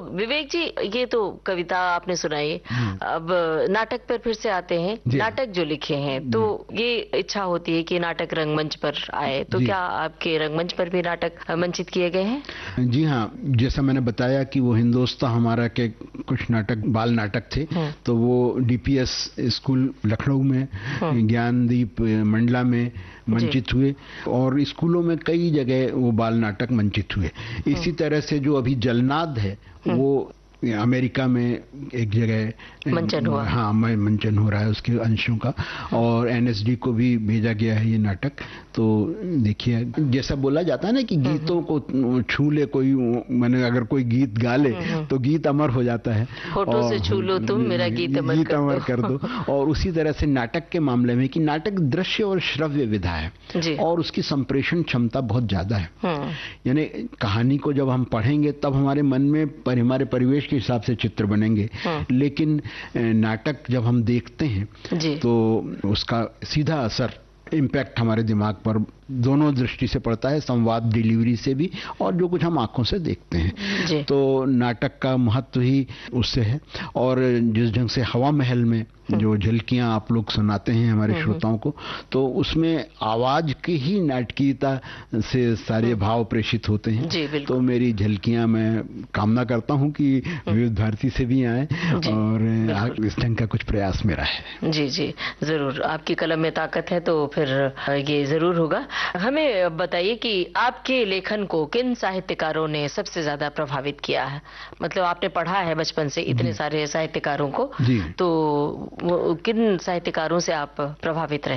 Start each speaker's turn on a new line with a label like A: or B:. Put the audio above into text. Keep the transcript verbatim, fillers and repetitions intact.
A: विवेक जी, ये तो कविता आपने सुनाई, अब नाटक पर फिर से आते हैं। नाटक जो लिखे हैं तो ये इच्छा होती है कि नाटक रंगमंच पर आए, तो क्या आपके रंगमंच पर भी नाटक मंचित किए गए हैं?
B: जी हाँ, जैसा मैंने बताया कि वो हिंदोस्तां हमारा के कुछ नाटक बाल नाटक थे, तो वो डीपीएस स्कूल लखनऊ में, ज्ञानदीप मंडला में मंचित हुए और स्कूलों में कई जगह वो बाल नाटक मंचित हुए। इसी तरह से जो अभी जलनाद है वो अमेरिका में एक जगह
A: मंचन हुआ।
B: हाँ, मंचन हो रहा है उसके अंशों का, और एनएसडी को भी भेजा गया है ये नाटक। तो देखिए, जैसा बोला जाता है ना कि गीतों को छू ले कोई, मैंने अगर कोई गीत गा ले तो गीत अमर हो जाता है।
A: होठों से छू लो तुम, मेरा गीत अमर
B: गीत
A: कर
B: अमर कर दो। और उसी तरह से नाटक के मामले में कि नाटक दृश्य और श्रव्य विधा है और उसकी संप्रेषण क्षमता बहुत ज्यादा है। यानी कहानी को जब हम पढ़ेंगे तब हमारे मन में पर, हमारे परिवेश के हिसाब से चित्र बनेंगे, लेकिन नाटक जब हम देखते हैं तो उसका सीधा असर, इम्पैक्ट हमारे दिमाग पर दोनों दृष्टि से पड़ता है, संवाद डिलीवरी से भी और जो कुछ हम आंखों से देखते हैं। तो नाटक का महत्व ही उससे है। और जिस ढंग से हवा महल में जो झलकियां आप लोग सुनाते हैं हमारे श्रोताओं को, तो उसमें आवाज की ही नाटकीयता से सारे भाव प्रेषित होते हैं। तो मेरी झलकियां मैं कामना करता हूं कि विविध भारती से भी आए और इस ढंग का कुछ प्रयास मेरा है।
A: जी जी जरूर, आपकी कलम में ताकत है तो फिर ये जरूर होगा। हमें बताइए कि आपके लेखन को किन साहित्यकारों ने सबसे ज्यादा प्रभावित किया है? मतलब आपने पढ़ा है बचपन से इतने सारे साहित्यकारों को, तो किन साहित्यकारों से आप प्रभावित रहे?